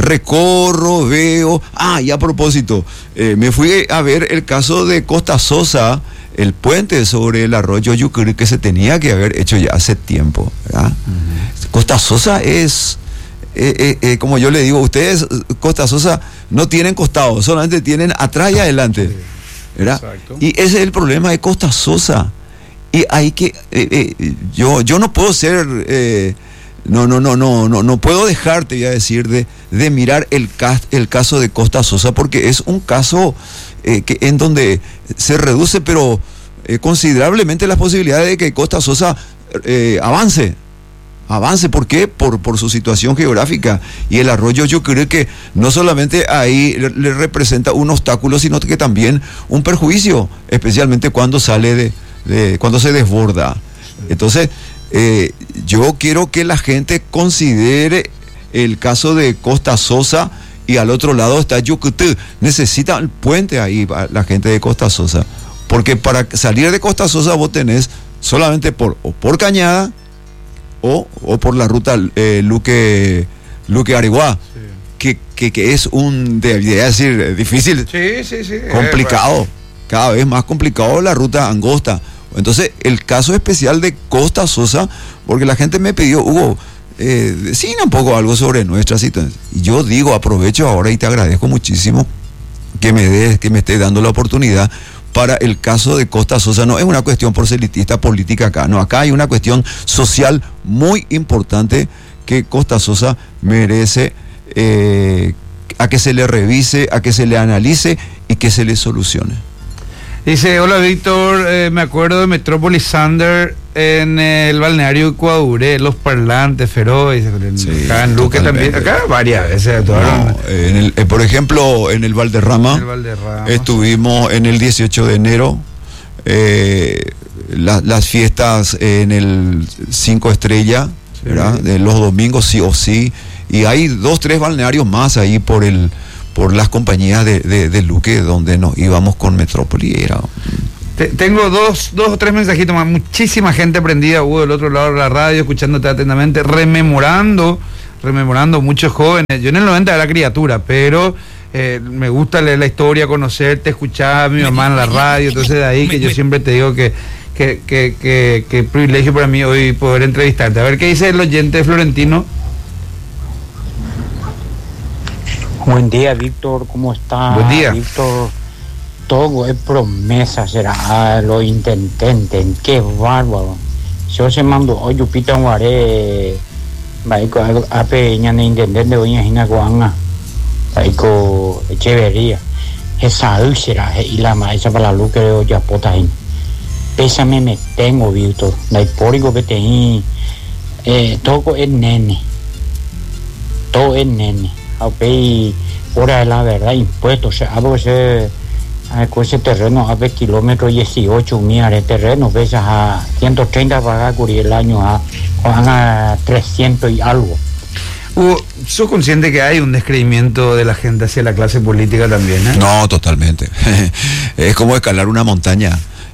recorro, veo. Ah, y a propósito, eh, me fui a ver el caso de Costa Sosa, el puente sobre el arroyo Yucuri que se tenía que haber hecho ya hace tiempo, ¿verdad? Uh-huh. Costa Sosa es... Eh, eh, eh, como yo le digo, ustedes, Costa Sosa, no tienen costado, solamente tienen atrás y adelante, ¿verdad? Exacto. Y ese es el problema de Costa Sosa. Y hay que, eh, eh, yo, yo no puedo ser, eh, no, no, no, no, no, no puedo dejarte, voy a decir, de, de mirar el, cas, el caso de Costa Sosa, porque es un caso eh, que en donde se reduce, pero eh, considerablemente las posibilidades de que Costa Sosa eh, avance. avance, ¿por qué? Por, por su situación geográfica, y el arroyo yo creo que no solamente ahí le, le representa un obstáculo, sino que también un perjuicio, especialmente cuando sale de, de cuando se desborda. Entonces, eh, yo quiero que la gente considere el caso de Costa Sosa, y al otro lado está Yucutú. Necesita el puente ahí la gente de Costa Sosa, porque para salir de Costa Sosa vos tenés solamente por, o por Cañada, O, o por la ruta eh, Luque Luque Areguá, sí. que, que, que es un, de, de decir, difícil, sí, sí, sí, complicado, cada vez más complicado la ruta angosta. Entonces, el caso especial de Costa Sosa, porque la gente me pidió, Hugo, eh, decime un poco algo sobre nuestra situación. Y yo digo, aprovecho ahora y te agradezco muchísimo que me des, que me estés dando la oportunidad. Para el caso de Costa Sosa, no es una cuestión proselitista política acá, no, acá hay una cuestión social muy importante que Costa Sosa merece eh, a que se le revise, a que se le analice y que se le solucione. Dice, hola Víctor, eh, me acuerdo de Metrópolis Sander en el balneario Ecuaduré, los parlantes feroces, sí, acá en Luque también, acá varias veces. No, en el, eh, por ejemplo, en el Valderrama, el Valderrama. Estuvimos en el dieciocho de enero, eh, la, las fiestas en el cinco Estrella, sí. ¿verdad? De los domingos sí o sí, y hay dos, tres balnearios más ahí por el por las compañías de, de, de Luque donde nos íbamos con Metrópoli. Era... Te, tengo dos, dos o tres mensajitos más, muchísima gente prendida, Hugo, del otro lado de la radio, escuchándote atentamente, rememorando, rememorando muchos jóvenes. Yo en el noventa era criatura, pero eh, me gusta leer la historia, conocerte, escuchar a mi mamá en la radio, entonces de ahí que yo siempre te digo que que, que, que, que privilegio para mí hoy poder entrevistarte. A ver qué dice el oyente Florentino. Buen día, Víctor, ¿cómo está? Buen día. Víctor, todo es promesa, será ah, lo intenten, qué bárbaro. Yo se mando hoy Yupita Guaré, Baico Ape Ñane intendente hoy en Hinaguanga, Baico Echeverría, esa será y la maestra para la luz creo ya pota ahí. Pésame me tengo, Víctor, la hipórico que tení, eh, todo es nene, todo es nene. Okay, hora de la verdad, impuestos, o sea, algo ese, con ese terreno, a ver, kilómetros dieciocho, mira, el terreno, ves a ciento treinta para cubrir el año, a, a trescientos y algo. Hugo, ¿sos consciente que hay un descreimiento de la gente hacia la clase política también? ¿eh? No, totalmente. Es como escalar una montaña.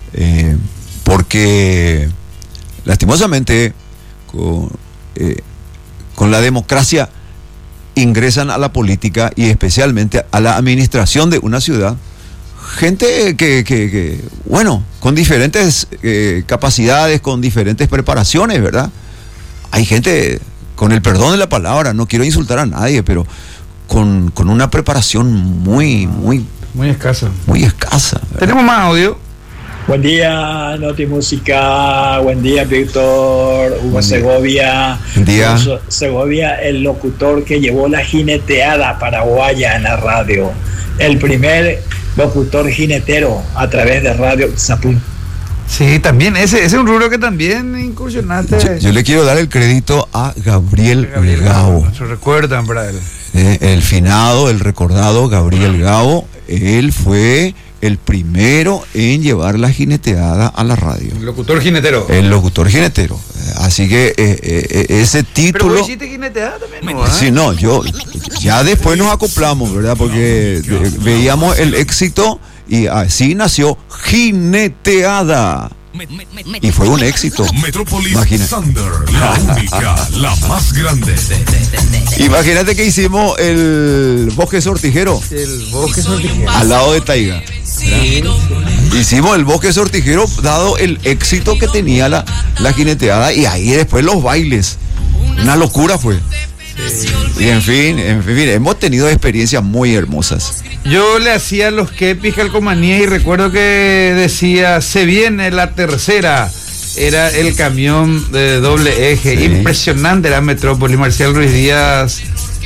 Eh, porque lastimosamente con, eh, con la democracia ingresan a la política y especialmente a la administración de una ciudad gente que, que, que bueno, con diferentes eh, capacidades, con diferentes preparaciones, ¿verdad? Hay gente, con el perdón de la palabra, no quiero insultar a nadie, pero con, con una preparación muy, muy... Muy escasa. Muy escasa, ¿verdad? Tenemos más audio. Buen día, Noti Música. Buen día, Víctor. Hugo Segovia. Buen día. Hugo Segovia, el locutor que llevó la jineteada paraguaya en la radio. El primer locutor jinetero a través de Radio Zapun. Sí, también, ese, ese es un rubro que también incursionaste. Yo, yo le quiero dar el crédito a Gabriel, Gabriel Gabo. Se recuerdan para él. Eh, el finado, el recordado Gabriel Gabo, él fue el primero en llevar la jineteada a la radio. El locutor jinetero. El locutor jinetero. Así que eh, eh, ese título... Pero vos hiciste jineteada también, ¿no? ¿Eh? Sí, no, yo... Ya después nos acoplamos, ¿verdad? Porque de, veíamos el éxito y así nació Jineteada. Y fue un éxito. Metrópolis Thunder, la única, la más grande. Imagínate que hicimos el Bosque Sortijero. El Bosque Sortijero. Al lado de Taiga. Sí. Hicimos el Bosque Sortijero dado el éxito que tenía la, la jineteada y ahí después los bailes. Una locura fue. Sí. Y en fin, en fin, hemos tenido experiencias muy hermosas. Yo le hacía los kepis calcomanía y recuerdo que decía, se viene la tercera. Era el camión de doble eje. Sí. Impresionante la Metrópoli. Marcial Ruiz Díaz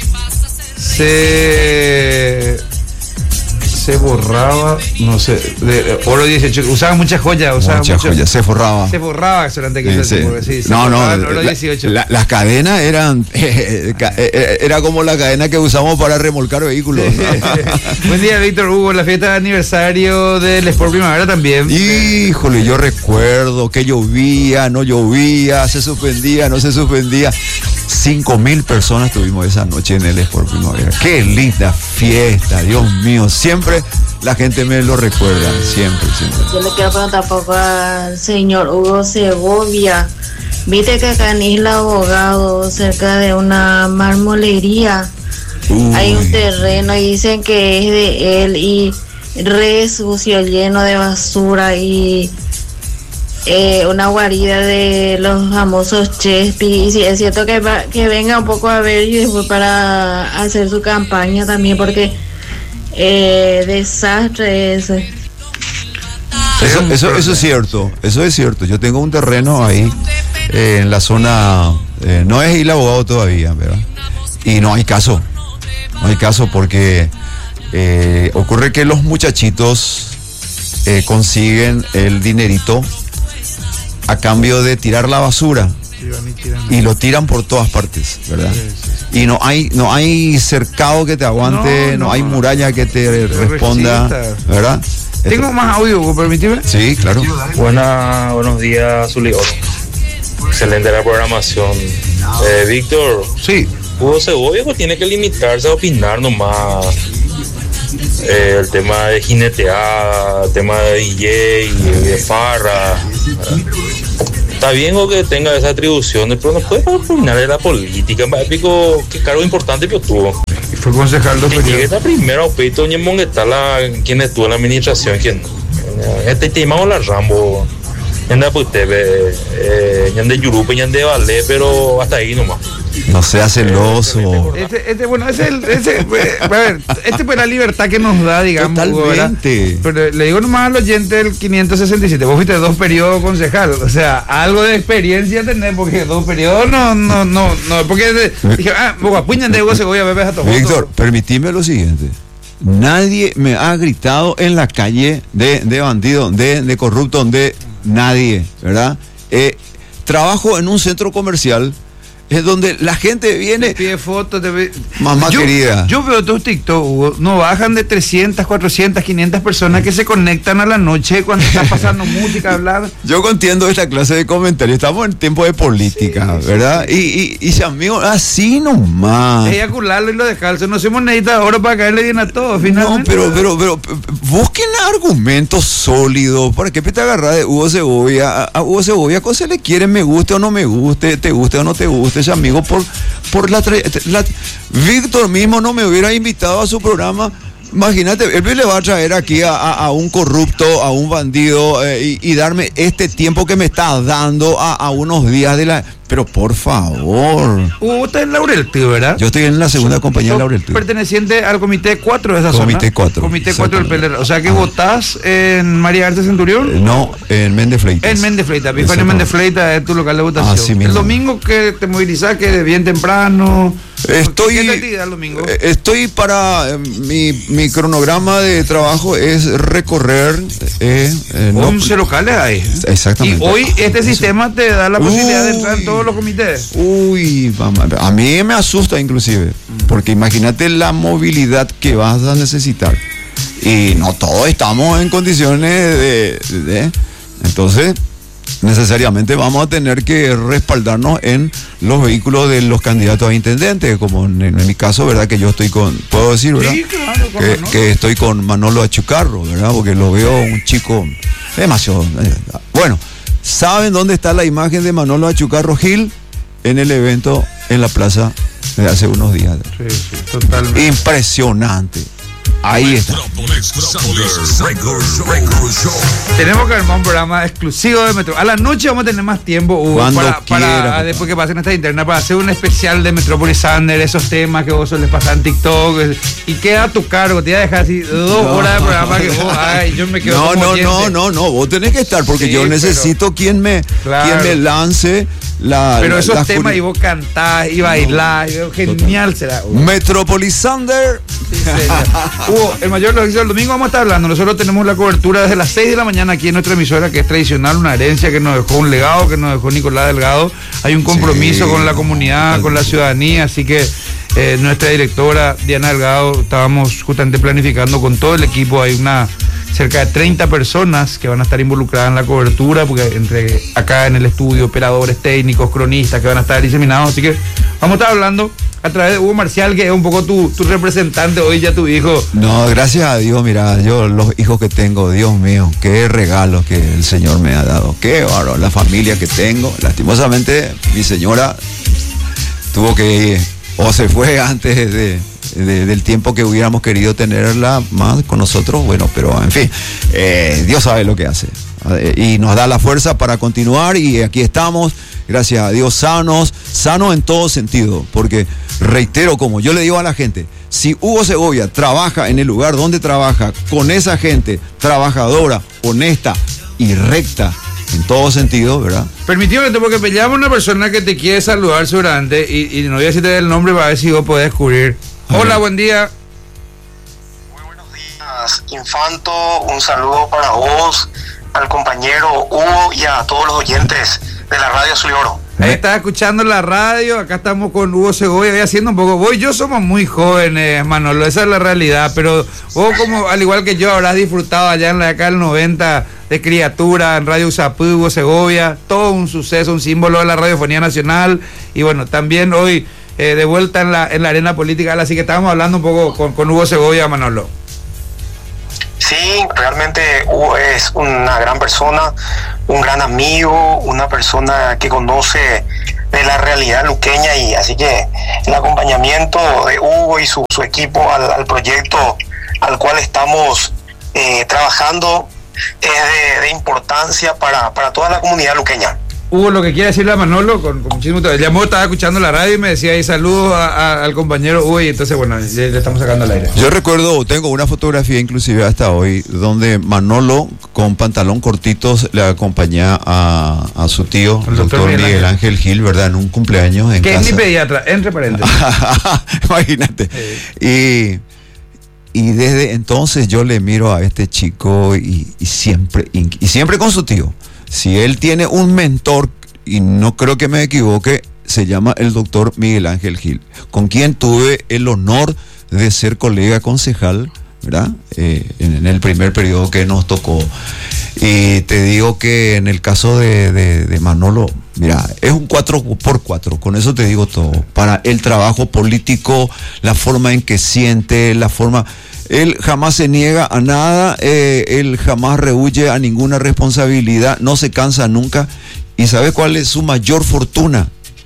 se... se borraba, no sé, de oro dieciocho, usaba muchas joyas, usaba muchas mucho, joyas, se forraba. Se forraba solamente que sí, sí, sí, no, no, oro dieciocho. La, la, las cadenas eran, eh, eh, era como la cadena que usamos para remolcar vehículos. Buen día, Víctor Hugo, la fiesta de aniversario del Sport Primavera también. Híjole, yo recuerdo que llovía, no llovía, se suspendía, no se suspendía. Cinco mil personas tuvimos esa noche en el Sport Primavera. Qué linda fiesta, Dios mío, siempre la gente me lo recuerda, siempre, siempre. Yo le quiero preguntar poco al señor Hugo Segovia. Viste que acá en Isla Abogado, cerca de una marmolería, Uy. hay un terreno y dicen que es de él y re sucio, lleno de basura y eh, una guarida de los famosos Chespi. Y sí, es cierto que, va, que venga un poco a ver y después para hacer su campaña también, porque Eh, desastre ese. Eso, eso, eso es cierto, eso es cierto. Yo tengo un terreno ahí eh, en la zona, eh, no es Isla Abogado todavía, ¿verdad? Y no hay caso, no hay caso porque eh, ocurre que los muchachitos eh, consiguen el dinerito a cambio de tirar la basura. Y lo tiran por todas partes, ¿verdad? Sí, sí, sí. Y no hay no hay cercado que te aguante, no, no, no hay muralla que te responda, ¿verdad? Tengo Esto... más audio, permíteme. Sí, claro. Buena, buenos días, Zuli. Excelente la programación. Eh, Víctor. Sí. Hugo Segovia pues tiene que limitarse a opinar nomás. Eh, el tema de jineteada, el tema de D J, de farra. ¿verdad? Está bien o que tenga esa atribución, pero no puede opinar de la política. Pico, qué cargo importante que tuvo. Y fue concejal de que llegue esta primera opito ni mongueta la quien estuvo en la administración, quien este tema la Rambo, yanda putebe, eh, yanda Yurupe, yanda Vale, pero hasta ahí nomás. No sea celoso. Este, este, bueno, ese, ese, a ver, este fue la libertad que nos da, digamos. Totalmente. Pero le digo nomás al oyente del quinientos sesenta y siete, vos fuiste dos periodos concejal, o sea, algo de experiencia tenés, porque dos periodos no, no, no, no, porque dije, ah, Bogapuñan de Hugo Segovia, bebés a todos. Víctor, permitime lo siguiente. Nadie me ha gritado en la calle de, de bandido, de, de corrupto, de nadie, ¿verdad? Eh, trabajo en un centro comercial. Es donde la gente viene. Te pide fotos, te pide... Mamá yo, querida. Yo veo tus TikTok, Hugo, no bajan de trescientas, cuatrocientas, quinientas personas que se conectan a la noche cuando está pasando música, hablar. Yo contiendo esta clase de comentarios. Estamos en tiempo de política, sí, ¿verdad? Sí, sí. Y, y, y amigos, así nomás. Eyacularlo y lo descalzo. No somos necesitados ahora para caerle bien a todos, finalmente. No, pero, pero, pero, busquen argumentos sólidos. ¿Para qué te agarras de Hugo Segovia? A, a Hugo Segovia, ¿cómo se le quiere? Me guste o no me guste, te guste o no te guste, ese amigo, por, por la, la... Víctor mismo no me hubiera invitado a su programa. Imagínate, él le va a traer aquí a, a, a un corrupto, a un bandido, eh, y, y darme este tiempo que me está dando a, a unos días de la... Pero por favor. Uh, usted es Laurel Tío, ¿verdad? Yo estoy en la segunda compañía de Laurel Tío. Perteneciente al Comité cuatro de esa Comité zona. cuatro. Comité cuatro del P L R. O sea que votás en María Arce Centurión. Eh, no, en Méndez Fleitas. En Méndez Fleitas. Epifanio Méndez Fleitas es tu local de votación. Así mismo. El domingo que te movilizás, que bien temprano. Estoy, ¿Qué te actividad el domingo? Estoy para, eh, mi, mi cronograma de trabajo es recorrer eh, eh, once no, locales hay. Exactamente. Y hoy este sistema te da la posibilidad de entrar en todos los comités. Uy, vamos, a mí me asusta inclusive, porque imagínate la movilidad que vas a necesitar. Y no todos estamos en condiciones de, de entonces necesariamente vamos a tener que respaldarnos en los vehículos de los candidatos a intendentes, como en, en mi caso, ¿verdad? Que yo estoy con, puedo decir, ¿verdad? Sí, claro, que, no. que estoy con Manolo Achucarro, ¿verdad? Porque lo veo un chico demasiado... Bueno, ¿saben dónde está la imagen de Manolo Achucarro Gil? En el evento en la plaza de hace unos días. Sí, sí, totalmente. Impresionante. Ahí está. Tenemos que armar un programa exclusivo de Metro. A la noche vamos a tener más tiempo, Hugo, Cuando para, quiera, para papá. después que pasen esta interna, para hacer un especial de Metrópolis Sander, esos temas que vos sueles pasar en TikTok. Y queda a tu cargo, te voy a dejar así dos No. horas de programa que vos hagas y yo me quedo No, como no, oyente. no, no, no, vos tenés que estar porque Sí, yo necesito quien me, Claro. quien me lance la. Pero la- esos las temas curi- y vos cantás y bailás, y veo genial será. Hugo. Metropolis Sander. Sí, señor. Hugo, el mayor lo hizo el domingo, vamos a estar hablando. Nosotros tenemos la cobertura desde las seis de la mañana aquí en nuestra emisora, que es tradicional, una herencia que nos dejó, un legado que nos dejó Nicolás Delgado. Hay un compromiso Sí. con la comunidad, con la ciudadanía, así que eh, nuestra directora Diana Delgado, estábamos justamente planificando con todo el equipo. Hay una cerca de treinta personas que van a estar involucradas en la cobertura, porque entre acá en el estudio, operadores técnicos, cronistas que van a estar diseminados, así que vamos a estar hablando a través de Hugo Marcial, que es un poco tu, tu representante hoy, ya tu hijo. No, gracias a Dios, mira, yo los hijos que tengo, Dios mío, qué regalo que el Señor me ha dado, qué bárbaro, la familia que tengo. Lastimosamente, mi señora tuvo que, o se fue antes de, de- del tiempo que hubiéramos querido tenerla más con nosotros, bueno, pero en fin, eh, Dios sabe lo que hace. Eh, y nos da la fuerza para continuar y aquí estamos, gracias a Dios, sanos, sanos en todo sentido, porque reitero, como yo le digo a la gente, si Hugo Segovia trabaja en el lugar donde trabaja, con esa gente trabajadora, honesta y recta en todo sentido, ¿verdad? Permíteme, porque me llama una persona que te quiere saludar seguramente y, y no voy a decirte el nombre para ver si vos podés descubrir. Hola, buen día. Infanto, un saludo para vos, al compañero Hugo y a todos los oyentes de la radio Azul y Oro. Ahí estás escuchando la radio, acá estamos con Hugo Segovia, voy haciendo un poco, vos y yo somos muy jóvenes, Manolo, esa es la realidad, pero vos, como al igual que yo, habrás disfrutado allá en la década del noventa de Criatura, en Radio Usapú, Hugo Segovia, todo un suceso, un símbolo de la radiofonía nacional, y bueno, también hoy eh, de vuelta en la, en la arena política, así que estábamos hablando un poco con, con Hugo Segovia, Manolo. Sí, realmente Hugo es una gran persona, un gran amigo, una persona que conoce de la realidad luqueña, y así que el acompañamiento de Hugo y su, su equipo al, al proyecto al cual estamos eh, trabajando es de, de importancia para, para toda la comunidad luqueña. Hugo, lo que quiere decirle a Manolo, con, con muchísimo gusto. Llamó, estaba escuchando la radio y me decía ahí saludos a- a- al compañero Hugo, y entonces, bueno, ya le estamos sacando al aire. Yo recuerdo, tengo una fotografía inclusive hasta hoy, donde Manolo con pantalón cortitos le acompaña a, a su tío, el doctor Miguel, Miguel Ángel Gil, ¿verdad? En un cumpleaños en que casa. es mi pediatra, entre paréntesis. Imagínate. Sí. Y, y desde entonces yo le miro a este chico y, y siempre, y, y siempre con su tío. Si él tiene un mentor, y no creo que me equivoque, se llama el doctor Miguel Ángel Gil, con quien tuve el honor de ser colega concejal, ¿verdad? Eh, en, en el primer periodo que nos tocó. Y te digo que en el caso de, de, de Manolo, Mira, es un cuatro por cuatro, con eso te digo todo. Para el trabajo político, la forma en que siente, la forma... Él jamás se niega a nada, eh, él jamás rehúye a ninguna responsabilidad, no se cansa nunca. ¿Y sabe cuál es su mayor fortuna?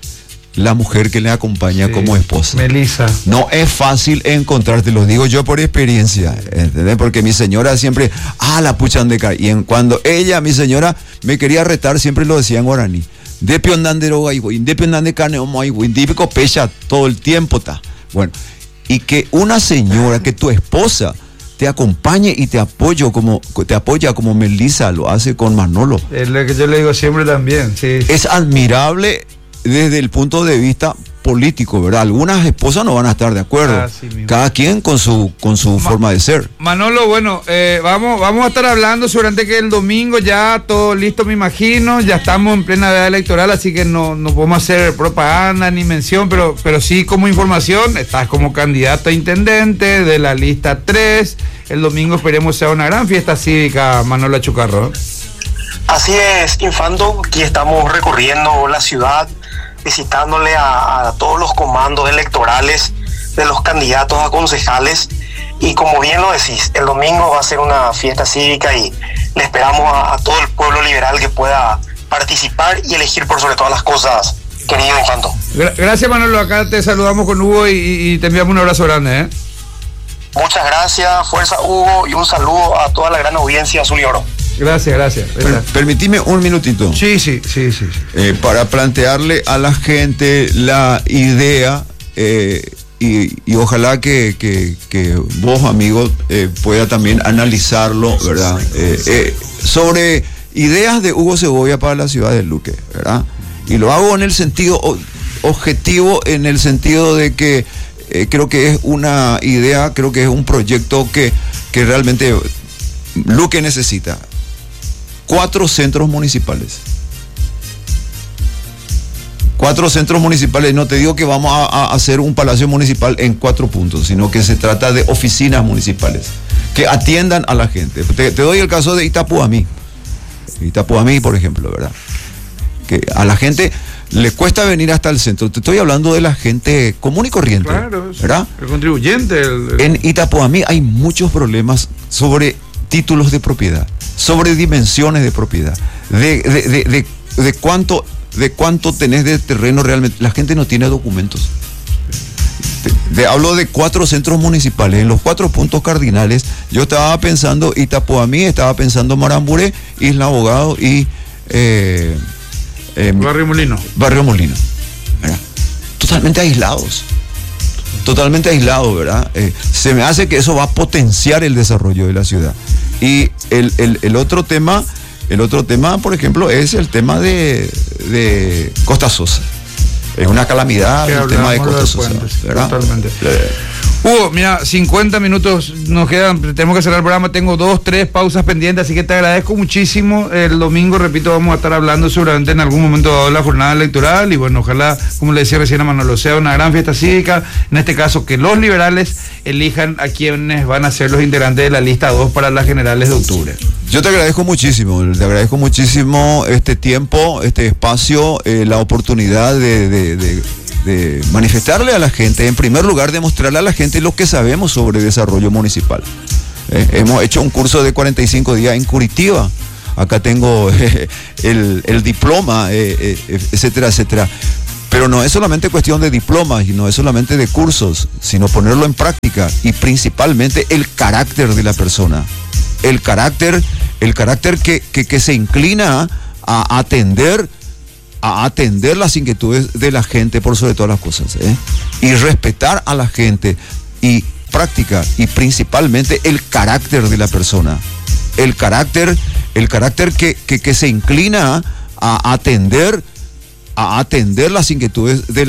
La mujer que le acompaña, sí, como esposa. Melissa. No es fácil encontrarte, lo digo yo por experiencia, ¿entendés? Porque mi señora siempre, ah, la puchan de cara. Y en cuando ella, mi señora, me quería retar, siempre lo decía en guaraní. De piondandero, de carne, indípico pecha todo el tiempo, ta. Bueno, y que una señora, que tu esposa te acompañe y te apoyo como te apoya como Melissa lo hace con Manolo. Es lo que yo le digo siempre también, sí. Es admirable desde el punto de vista político, ¿verdad? Algunas esposas no van a estar de acuerdo. Ah, sí, cada quien con su con su Ma- forma de ser. Manolo, bueno, eh, vamos vamos a estar hablando seguramente que el domingo ya todo listo, me imagino. Ya estamos en plena edad electoral, así que no, no podemos hacer propaganda ni mención, pero, pero sí como información, estás como candidato a intendente de la lista tres. El domingo esperemos sea una gran fiesta cívica, Manolo Achucarro. Así es, Infando, aquí estamos recorriendo la ciudad, visitándole a, a todos los comandos electorales de los candidatos a concejales, y como bien lo decís, el domingo va a ser una fiesta cívica y le esperamos a, a todo el pueblo liberal que pueda participar y elegir por sobre todas las cosas, querido Infando. Gra- gracias, Manolo, acá te saludamos con Hugo y, y te enviamos un abrazo grande, ¿eh? Muchas gracias, fuerza Hugo, y un saludo a toda la gran audiencia azul y oro. Gracias, gracias. Per- permitime un minutito. Sí, sí, sí, sí. Eh, para plantearle a la gente la idea, eh, y, y ojalá que, que, que vos, amigos, eh, pueda también analizarlo, ¿verdad? Eh, eh, sobre ideas de Hugo Segovia para la ciudad de Luque, ¿verdad? Y lo hago en el sentido o, objetivo, en el sentido de que eh, creo que es una idea, creo que es un proyecto que, que realmente Luque necesita. Cuatro centros municipales. Cuatro centros municipales. No te digo que vamos a, a hacer un palacio municipal en cuatro puntos, sino que se trata de oficinas municipales que atiendan a la gente. Te, te doy el caso de Itapuamí. Itapuamí, por ejemplo, ¿verdad? Que a la gente le cuesta venir hasta el centro. Te estoy hablando de la gente común y corriente. Claro, ¿verdad? El contribuyente. El, el... En Itapuamí hay muchos problemas sobre títulos de propiedad, sobre dimensiones de propiedad, de, de, de, de, de cuánto de cuánto tenés de terreno realmente. La gente no tiene documentos. De, de, hablo de cuatro centros municipales, en los cuatro puntos cardinales. Yo estaba pensando Itapuamí, estaba pensando Maramburé, Isla Abogado y eh, eh, Barrio Molino. Barrio Molino, ¿verdad? Totalmente aislados. Totalmente aislado, ¿verdad? Eh, se me hace que eso va a potenciar el desarrollo de la ciudad. Y el, el, el otro tema, el otro tema, por ejemplo, es el tema de, de Costa Sosa. Es una calamidad el tema de Costa Sosa, ¿verdad? Totalmente. Eh. Hugo, mira, cincuenta minutos nos quedan, tenemos que cerrar el programa, tengo dos, tres pausas pendientes, así que te agradezco muchísimo. El domingo, repito, vamos a estar hablando seguramente en algún momento dado de la jornada electoral, y bueno, ojalá, como le decía recién a Manolo, sea una gran fiesta cívica, en este caso que los liberales elijan a quienes van a ser los integrantes de la lista dos para las generales de octubre. Yo te agradezco muchísimo, te agradezco muchísimo este tiempo, este espacio, eh, la oportunidad de, de, de, de manifestarle a la gente, en primer lugar, demostrarle a la gente lo que sabemos sobre desarrollo municipal. Eh, hemos hecho un curso de cuarenta y cinco días en Curitiba. Acá tengo eh, el, el diploma, eh, eh, etcétera, etcétera. Pero no es solamente cuestión de diplomas y no es solamente de cursos, sino ponerlo en práctica y principalmente el carácter de la persona. El carácter, el carácter que, que, que se inclina a atender, a atender las inquietudes de la gente por sobre todas las cosas, ¿eh? Y respetar a la gente y práctica y principalmente el carácter de la persona. El carácter, el carácter que, que, que se inclina a atender, a atender las inquietudes de la